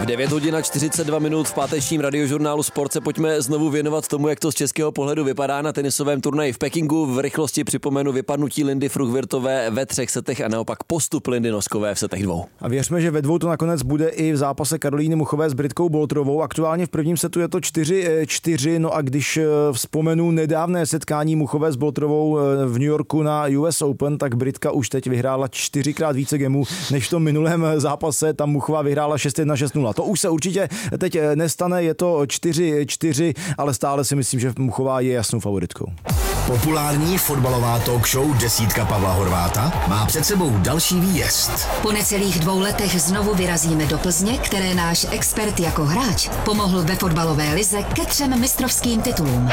9 hodin a 42 minut v pátečním radiožurnálu Sport se pojďme znovu věnovat tomu, jak to z českého pohledu vypadá na tenisovém turnaji v Pekingu. V rychlosti připomenu vypadnutí Lindy Fruhvirtové ve 3 setech a naopak postup Lindy Noskové v setech 2. A věřme, že ve 2 to nakonec bude i v zápase Karolíny Muchové s Britkou Bolterovou. Aktuálně v prvním setu je to 4-4, no a když vzpomenu nedávné setkání Muchové s Bolterovou v New Yorku na US Open, tak Britka už teď vyhrála 4krát více gemů než v tom minulém zápase. Tam Muchová vyhrála 6-1, 6-0. To už se určitě teď nestane, je to 4-4, ale stále si myslím, že Muchová je jasnou favoritkou. Populární fotbalová talk show Desítka Pavla Horváta má před sebou další výjezd. Po necelých 2 letech znovu vyrazíme do Plzně, které náš expert jako hráč pomohl ve fotbalové lize ke 3 mistrovským titulům.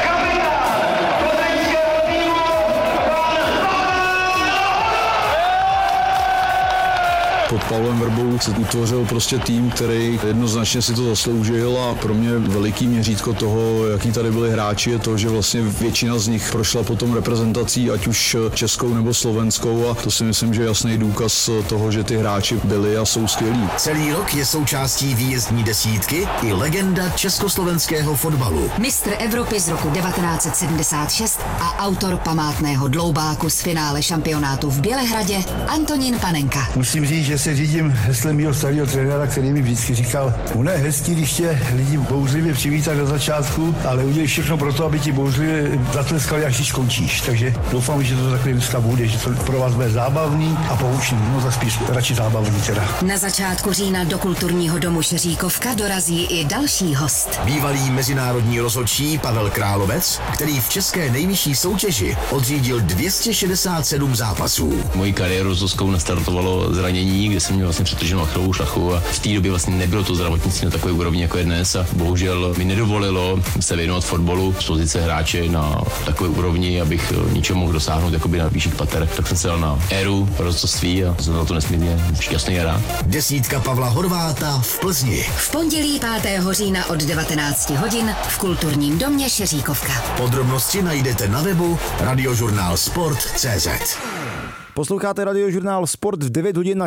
Pod Pavlem Vrbou se utvořil prostě tým, který jednoznačně si to zasloužil a pro mě veliký měřítko toho, jaký tady byli hráči, je to, že vlastně většina z nich prošla potom reprezentací, ať už českou nebo slovenskou, a to si myslím, že je jasný důkaz toho, že ty hráči byli a jsou skvělí. Celý rok je součástí výjezdní desítky i legenda československého fotbalu. Mistr Evropy z roku 1976 a autor památného dloubáku z finále šampionátu v Bělehradě Antonín Panenka. Musím říct, že se řídím heslem mého starého trenéra, který mi vždycky říkal, ono je hezký, když tě lidi bouřlivě přivítají na začátku, ale udělej všechno pro to, aby ti bouřlivě zatleskali, až když končíš. Takže doufám, že to takový dneska bude, že to pro vás bude zábavný a poučný. No za spíš radši zábavný teda. Na začátku října do kulturního domu Šeříkovka dorazí i další host. Bývalý mezinárodní rozhodčí Pavel Královec, který v české nejvyšší soutěži odřídil 267 zápasů. Moji kariéru s Zuzkou nastartovalo zranění, kde jsem měl vlastně přetaženou achilovou šlachu a v té době vlastně nebylo to zdravotnictví na takové úrovni, jako je dnes, a bohužel mi nedovolilo se věnovat fotbalu z pozice hráče na takové úrovni, abych ničeho mohl dosáhnout jakoby na vyšších pater. Tak jsem se dal na éru rozhodcovství a jsem na to nesmírně šťastný a rád. Desítka Pavla Horváta v Plzni. V pondělí 5. října od 19 hodin v kulturním domě Šeříkovka. Podrobnosti najdete na webu radiožurnálsport.cz. Posloucháte radiožurnál Sport v 9 hodin a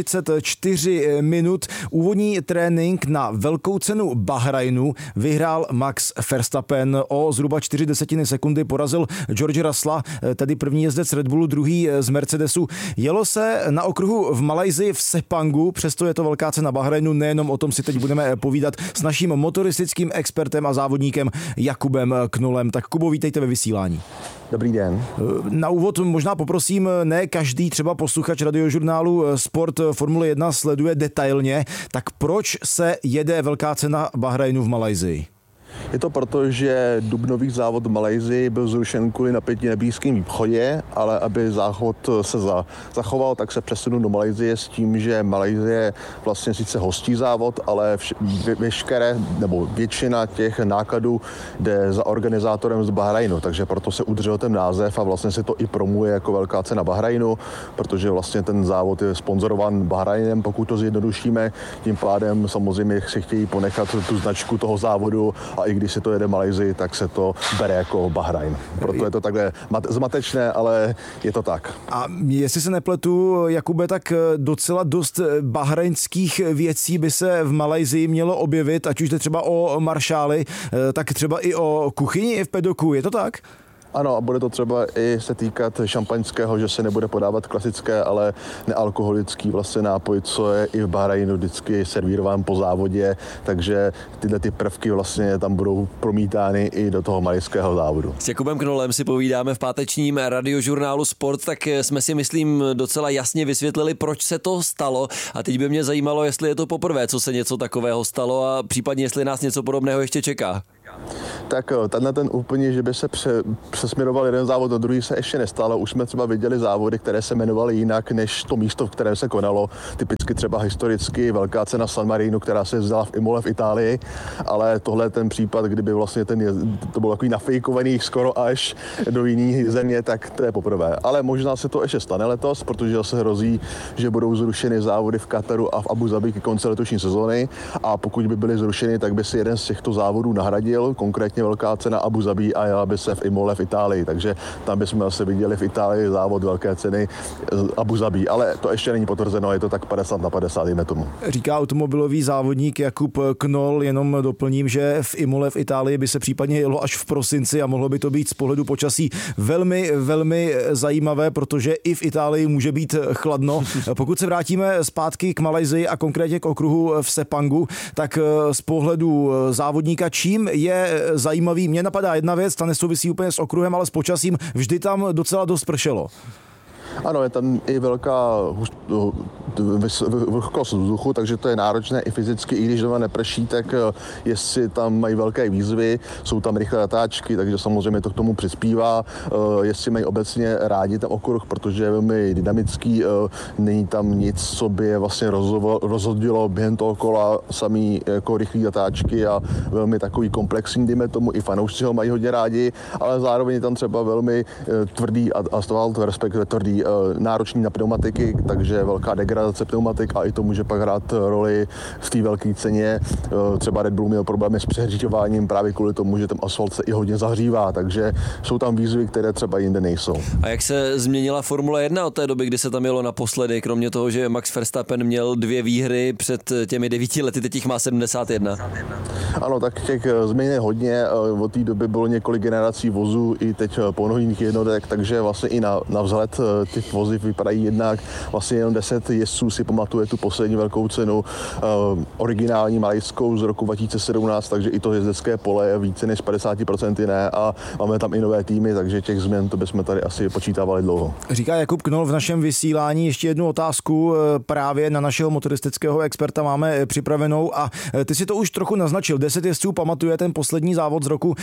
44 minut. Úvodní trénink na velkou cenu Bahrajnu vyhrál Max Verstappen. O zhruba 0,4 sekundy porazil George Russella, tedy první jezdec Red Bullu, druhý z Mercedesu. Jelo se na okruhu v Malajsii v Sepangu, přesto je to velká cena Bahrajnu. Nejenom o tom si teď budeme povídat s naším motoristickým expertem a závodníkem Jakubem Knolem. Tak Kubo, vítejte ve vysílání. Dobrý den. Na úvod možná poprosím, ne každý třeba posluchač radiožurnálu Sport Formule 1 sleduje detailně, tak proč se jede velká cena Bahrajnu v Malajsii? Je to proto, že dubnový závod v Malajsii byl zrušen kvůli napětí na Blízkém východě, ale aby závod se zachoval, tak se přesunul do Malajsie s tím, že Malajsie vlastně sice hostí závod, ale veškeré nebo většina těch nákladů jde za organizátorem z Bahrajnu, takže proto se udržel ten název a vlastně se to i promuje jako velká cena Bahrajnu, protože vlastně ten závod je sponzorován Bahrajnem, pokud to zjednodušíme, tím pádem samozřejmě si chtějí ponechat tu značku toho závodu a i když se to jede Malajsii, tak se to bere jako Bahrajn. Proto je to takhle zmatečné, ale je to tak. A jestli se nepletu, Jakube, tak docela dost bahrajnských věcí by se v Malajsii mělo objevit, ať už jde třeba o maršály, tak třeba i o kuchyni v Pedoku, je to tak? Ano, a bude to třeba i se týkat šampaňského, že se nebude podávat klasické, ale nealkoholický vlastně nápoj, co je i v Bahrajnu vždycky servírován po závodě, takže tyhle ty prvky vlastně tam budou promítány i do toho malajského závodu. S Jakubem Knolem si povídáme v pátečním radiožurnálu Sport, tak jsme si myslím docela jasně vysvětlili, proč se to stalo, a teď by mě zajímalo, jestli je to poprvé, co se něco takového stalo a případně jestli nás něco podobného ještě čeká. Tak tenhle ten úplně, že by se přesměroval jeden závod do druhý, se ještě nestalo. Už jsme třeba viděli závody, které se jmenovaly jinak než to místo, v kterém se konalo. Typicky třeba historicky velká cena San Marino, která se jezdila v Imole v Itálii, ale tohle je ten případ, kdyby vlastně to bylo takový nafejkovaný skoro až do jiné země, tak to je poprvé. Ale možná se to ještě stane letos, protože zase hrozí, že budou zrušeny závody v Kataru a v Abu Zabi ke konci letošní sezóny, a pokud by byly zrušeny, tak by si jeden z těchto závodů nahradil zařadil, konkrétně velká cena Abu Zabí a jela by se v Imole v Itálii, takže tam bychom asi viděli v Itálii závod velké ceny Abu Zabí, ale to ještě není potvrzeno, je to tak 50/50, dejme tomu. Říká automobilový závodník Jakub Knoll, jenom doplním, že v Imole v Itálii by se případně jelo až v prosinci a mohlo by to být z pohledu počasí velmi, velmi zajímavé, protože i v Itálii může být chladno. Pokud se vrátíme zpátky k Malajsii a konkrétně k okruhu v Sepangu, tak z pohledu závodníka, čím je zajímavý, mně napadá jedna věc, ta nesouvisí úplně s okruhem, ale s počasím, vždy tam docela dost pršelo. Ano, je tam i velká vlhkost vzduchu, takže to je náročné i fyzicky, i když doma neprší, tak jestli tam mají velké výzvy, jsou tam rychlé natáčky, takže samozřejmě to k tomu přispívá. Jestli mají obecně rádi ten okruh, protože je velmi dynamický, není tam nic, co by je vlastně rozhodilo během toho kola, samý jako rychlé natáčky a velmi takový komplexní, dejme tomu, i fanoušci ho mají hodně rádi, ale zároveň je tam třeba velmi tvrdý asfalt, respektive tvrdý náročný na pneumatiky, takže velká degradace pneumatik a i to může pak hrát roli v té velké ceně. Třeba Red Bull měl problémy s přehříváním právě kvůli tomu, že ten asfalt se i hodně zahřívá, takže jsou tam výzvy, které třeba jinde nejsou. A jak se změnila Formule 1 od té doby, kdy se tam jelo naposledy, kromě toho, že Max Verstappen měl 2 výhry před těmi 9 lety, teď jich má 71? Ano, tak těch změn je hodně. Od té doby bylo několik generací vozů i teď pohodlných jednotek, takže vlastně i na vzhled těch vozy vypadají jednak. Vlastně jenom 10 jezdců si pamatuje tu poslední velkou cenu originální malajskou z roku 2017, takže i to jezdecké pole je více než 50% ne a máme tam i nové týmy, takže těch změn to bychom tady asi počítávali dlouho. Říká Jakub Knoll v našem vysílání. Ještě jednu otázku právě na našeho motoristického experta máme připravenou a ty si to už trochu naznačil. 10 jezdců pamatuje ten poslední závod z roku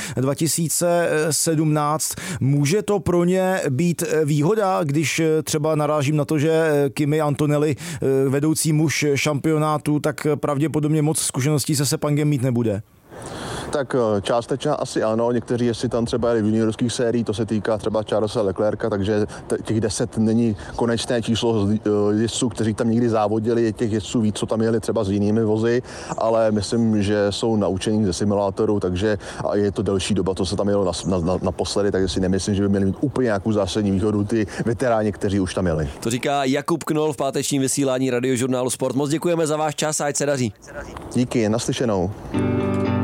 2017. Může to pro ně být výhoda, když třeba narážím na to, že Kimi Antonelli, vedoucí muž šampionátu, tak pravděpodobně moc zkušeností se Sepangem mít nebude? Tak částečně asi ano, někteří jestli tam třeba jeli v juniorských sériích, to se týká třeba Charlesa Leclerca, takže těch 10 není konečné číslo jezdců, kteří tam někdy závodili, je těch jezdců víc, co tam jeli třeba s jinými vozy, ale myslím, že jsou naučení ze simulátoru, takže a je to delší doba, co se tam jelo naposledy, takže si nemyslím, že by měli mít úplně nějakou zásadní výhodu ty veteráni, kteří už tam jeli. To říká Jakub Knoll v pátečním vysílání Radiožurnálu Sport. Moc děkujeme za váš čas a ať se daří. Díky, naslyšenou.